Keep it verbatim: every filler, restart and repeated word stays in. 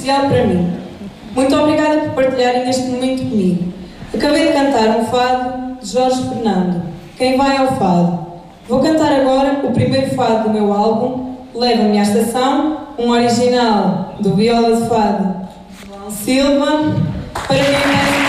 especial para mim. Muito obrigada por partilharem este momento comigo. Acabei de cantar um fado de Jorge Fernando, Quem Vai ao Fado. Vou cantar agora o primeiro fado do meu álbum, Leva-me à Estação, um original do Viola de Fado João Silva, para quem mais